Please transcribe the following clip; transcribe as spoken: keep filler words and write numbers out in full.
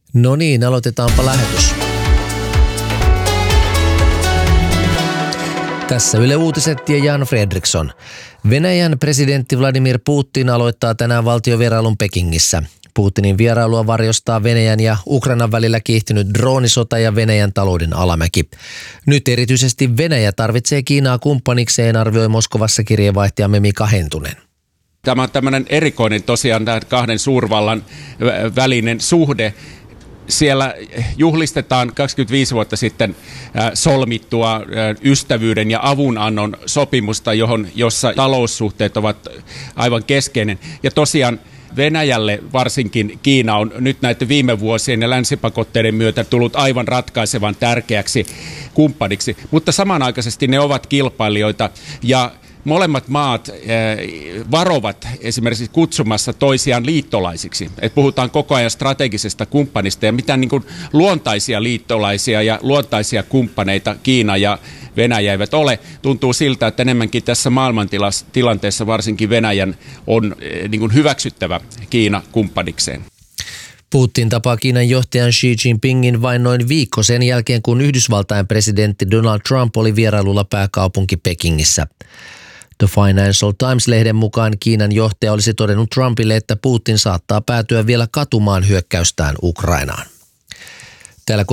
No niin, aloitetaanpa lähetys. Tässä Yle Uutiset ja Jan Fredriksson. Venäjän presidentti Vladimir Putin aloittaa tänään valtiovierailun Pekingissä. Putinin vierailua varjostaa Venäjän ja Ukrainan välillä kiihtynyt droonisota ja Venäjän talouden alamäki. Nyt erityisesti Venäjä tarvitsee Kiinaa kumppanikseen, arvioi Moskovassa kirjeenvaihtajamme Mika Hentunen. Tämä on tämmöinen erikoinen tosiaan tämän kahden suurvallan välinen suhde. Siellä juhlistetaan kaksikymmentäviisi vuotta sitten solmittua ystävyyden ja avunannon sopimusta, johon, jossa taloussuhteet ovat aivan keskeinen. Ja tosiaan Venäjälle varsinkin Kiina on nyt näiden viime vuosien ja länsipakotteiden myötä tullut aivan ratkaisevan tärkeäksi kumppaniksi, mutta samanaikaisesti ne ovat kilpailijoita ja molemmat maat varovat esimerkiksi kutsumassa toisiaan liittolaisiksi. Et puhutaan koko ajan strategisesta kumppanista ja mitään niin kuin luontaisia liittolaisia ja luontaisia kumppaneita Kiina ja Venäjä eivät ole. Tuntuu siltä, että enemmänkin tässä maailmantilanteessa varsinkin Venäjän on niin kuin hyväksyttävä Kiina kumppanikseen. Putin tapaa Kiinan johtajan Xi Jinpingin vain noin viikko sen jälkeen, kun Yhdysvaltain presidentti Donald Trump oli vierailulla pääkaupunki Pekingissä. The Financial Times-lehden mukaan Kiinan johtaja olisi todennut Trumpille, että Putin saattaa päätyä vielä katumaan hyökkäystään Ukrainaan.